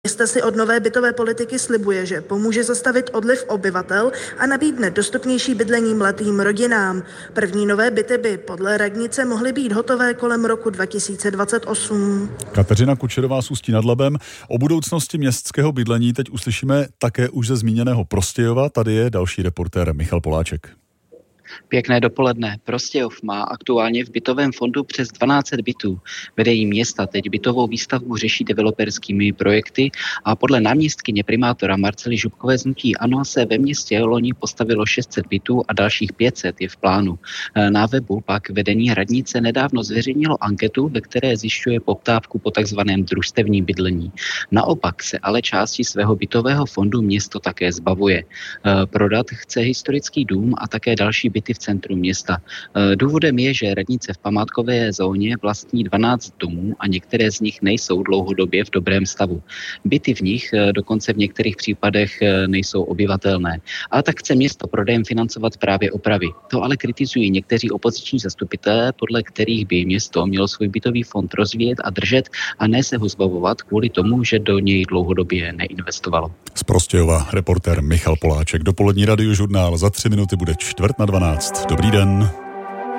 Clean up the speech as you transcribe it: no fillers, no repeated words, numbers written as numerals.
Město si od nové bytové politiky slibuje, že pomůže zastavit odliv obyvatel a nabídne dostupnější bydlení mladým rodinám. První nové byty by podle radnice mohly být hotové kolem roku 2028. Kateřina Kučerová z Ústí nad Labem. O budoucnosti městského bydlení teď uslyšíme také už ze zmíněného Prostějova. Tady je další reportér Michal Poláček. Pěkné dopoledne. Prostějov má aktuálně v bytovém fondu přes 1200 bytů. Vedení města teď bytovou výstavbu řeší developerskými projekty a podle náměstkyně primátora Marcely Župkové z hnutí ANO se ve městě loni postavilo 600 bytů a dalších 500 je v plánu. Na webu pak vedení radnice nedávno zveřejnilo anketu, ve které zjišťuje poptávku po takzvaném družstevním bydlení. Naopak se ale části svého bytového fondu město také zbavuje. Prodat chce historický dům a také další byty v centru města. Důvodem je, že radnice v památkové zóně vlastní 12 domů a některé z nich nejsou dlouhodobě v dobrém stavu. Byty v nich dokonce v některých případech nejsou obyvatelné. Ale tak chce město prodejem financovat právě opravy. To ale kritizují někteří opoziční zastupitelé, podle kterých by město mělo svůj bytový fond rozvíjet a držet a ne se ho zbavovat kvůli tomu, že do něj dlouhodobě neinvestovalo. Z Prostějova reportér Michal Poláček. Dopolední radiožurnál za 3 minuty bude 11:45. Dobrý den.